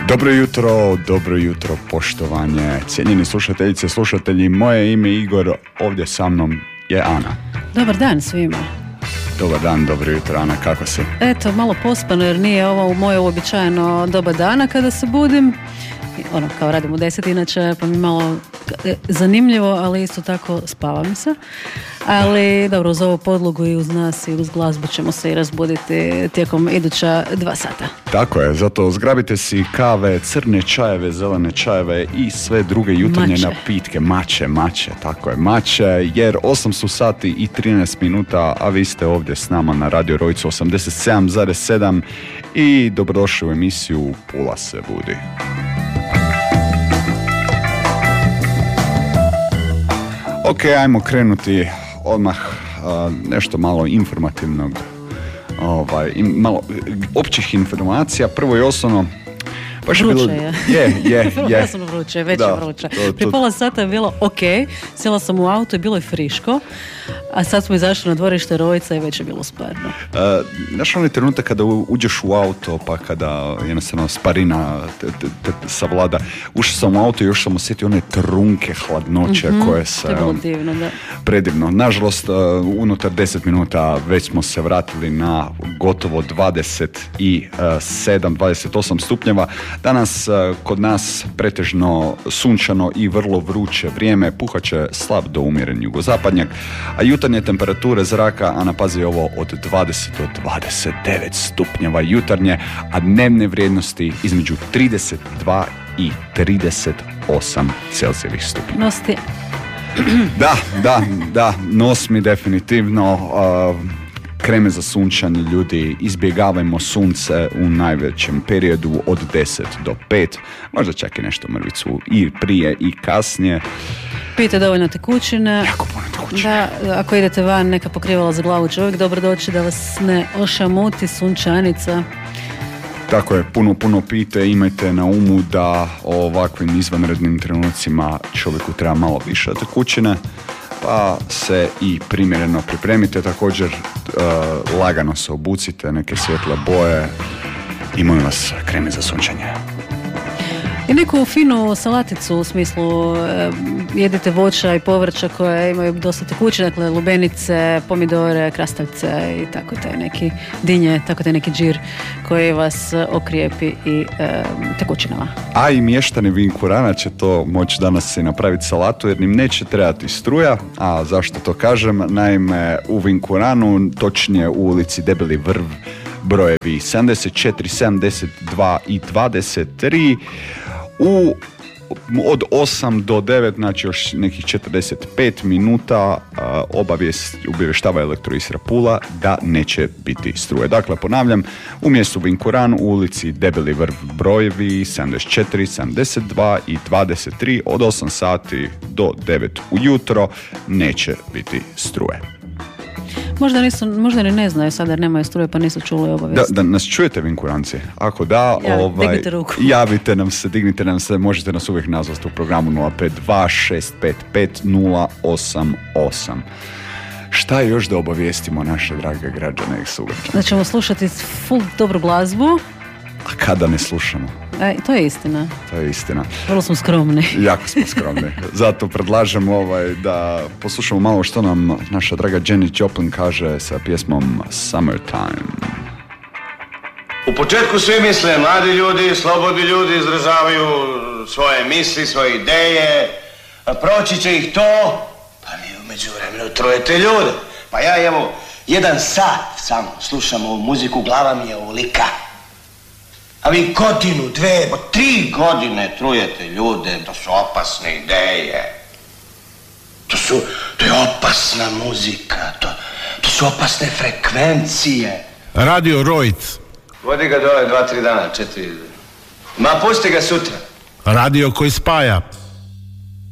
Dobro jutro, poštovanje, cijenjeni slušateljice, slušatelji. Moje ime je Igor, ovdje sa mnom je Ana. Dobar dan svima. Dobar dan, dobro jutro, Ana, kako si? Eto, malo pospano jer nije ovo moje uobičajeno doba dana kada se budim. Kao radim u 10 inače, pa mi malo zanimljivo, ali isto tako spavam se. Ali dobro, uz ovu podlogu i uz nas i uz glazbu ćemo se i razbuditi tijekom iduća 2 sata. Tako je, zato zgrabite si kave, crne čajeve, zelene čajeve i sve druge jutarnje napitke. Mače, tako je, mače, jer 8 su sati i 13 minuta, a vi ste ovdje s nama na Radio Rojcu 87,7 i dobrodošli u emisiju Pula se budi. Ok, ajmo krenuti odmah nešto malo informativnog, malo općih informacija. Prvo i osnovno, baš vruće je. Prvo vruće, već je vruće. Prije pola sata je bilo ok, sjela sam u auto i bilo je friško, a sad smo izašli na dvorište Rojca i već je bilo sparno. Znaš onaj trenutak kada uđeš u auto, pa kada jednostavno sparina te savlada, ušao sam u auto i još sam osjetio one trunke hladnoće koje se... To je bilo divno, da. Predivno. Nažalost, unutar 10 minuta već smo se vratili na gotovo 28 stupnjeva. Danas kod nas pretežno sunčano i vrlo vruće vrijeme, puhaće slab do umjeren jugozapadnjak, a jutarnje temperature zraka, a napazi ovo, od 20 do 29 stupnjeva jutarnje, a dnevne vrijednosti između 32 i 38 Celzijevih stupnjeva. Nosti. Da, nos mi definitivno. Kreme za sunčanje, ljudi, izbjegavajmo sunce u najvećem periodu od 10 do 5, možda čak i nešto mrvicu i prije i kasnije. Pijte dovoljno tekućine. Jako puno tekućine. Da, ako idete van, neka pokrivala za glavu će uvijek dobro doći da vas ne ošamuti sunčanica. Tako je, puno pijte, imajte na umu da o ovakvim izvanrednim trenucima čovjeku treba malo više tekućine, pa se i primjereno pripremite. Također lagano se obucite, neke svjetle boje i molim vas, kreme za sunčanje. I neku finu salaticu, u smislu jedite voća i povrća koje imaju dosta tekućine, dakle lubenice, pomidore, krastavce i tako te neki dinje, tako te neki džir koji vas okrijepi i tekućinama. A i mještani Vinkurana će to moći danas i napraviti salatu jer im neće trebati struja. A zašto to kažem? Naime, u Vinkuranu, točnije u ulici Debeli Vrv, brojevi 74, 72 i 23, od 8 do 9, znači još nekih 45 minuta obavještava Elektroistra Pula da neće biti struje. Dakle, ponavljam, u mjestu Vinkuran, u ulici Debeli Vrv, brojevi 74, 72 i 23, od 8 sati do 9 ujutro neće biti struje. Možda ne znaju sada jer nemaju struje pa nisu čuli obavijesti. Da nas čujete, Vinkuranci? Ako da, dignite ruku. Javite nam se, dignite nam se, možete nas uvijek nazvati u programu 052-655-088. Šta je još da obavijestimo naše drage građane i sugrađane? Da ćemo slušati full dobru glazbu. A kada ne slušamo? To je istina. Vrlo smo skromni. Jako smo skromni. Zato predlažem da poslušamo malo što nam naša draga Jenny Joplin kaže sa pjesmom Summertime. U početku svi misle, mladi ljudi, slobodni ljudi izražavaju svoje misli, svoje ideje, a proći će ih to, pa mi u međuvremenu trujete ljude. Pa ja evo 1 sat samo slušam ovu muziku, glava mi je ovolika. A vi 1, 2, 3 godine trujete ljude, to su opasne ideje. To je opasna muzika, to su opasne frekvencije. Radio Rojc. Vodi ga dole 2-3 dana, 4. Ma pusti ga sutra. Radio koji spaja.